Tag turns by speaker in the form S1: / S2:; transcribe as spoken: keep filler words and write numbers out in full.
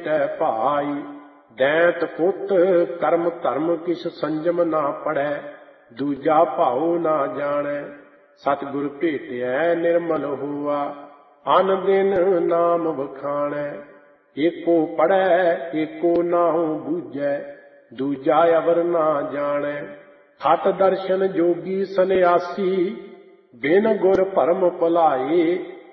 S1: ਮੇਟੈ ਭਾਈ। ਦੈਂਤ ਪੁੱਤ ਕਰਮ ਧਰਮ ਕਿਛ ਸੰਜਮ ਨਾ ਪੜੈ, ਦੂਜਾ ਭਾਉ ਨਾ ਜਾਣੈ। ਸਤਿਗੁਰ ਭੇਟਿਐ ਨਿਰਮਲ ਹੋਆ, ਅਨ ਦਿਨ ਨਾਮ ਵਖਾਣੈ। ਏਕੋ ਪੜੈ ਏਕੋ ਨਾਉ ਬੂਝੈ, ਦੂਜਾ ਅਵਰ ਨਾ ਜਾਣੈ। ਹਟ ਦਰਸ਼ਨ ਜੋਗੀ ਸੰਨਿਆਸੀ, ਬਿਨ ਗੁਰ ਭਰਮ ਭੁਲਾਏ।